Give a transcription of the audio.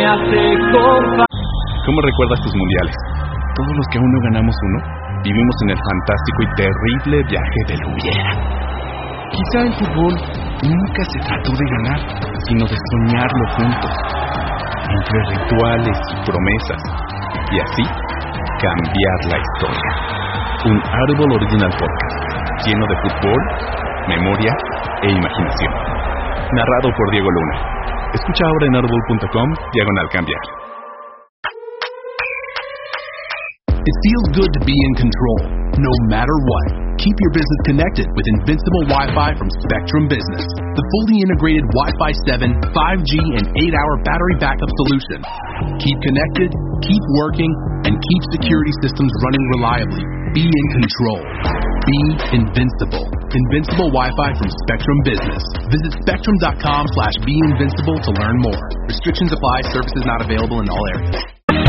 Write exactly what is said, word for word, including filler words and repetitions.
hace compa. ¿Cómo recuerdas tus mundiales? Todos los que aún no ganamos uno, vivimos en el fantástico y terrible viaje del hubiera. Quizá el fútbol nunca se trató de ganar, sino de soñarlo juntos, entre rituales y promesas, y así cambiar la historia. Un Audible Original Podcast, lleno de fútbol, memoria e imaginación. Narrado por Diego Luna. Escucha ahora en audible punto com, diagonal cambiar. It feels good to be in control, no matter what. Keep your business connected with Invincible Wi-Fi from Spectrum Business, the fully integrated Wi-Fi seven, five G, and eight hour battery backup solution. Keep connected, keep working, and keep security systems running reliably. Be in control. Be invincible. Invincible Wi-Fi from Spectrum Business. Visit spectrum dot com slash be invincible to learn more. Restrictions apply. Services not available in all areas.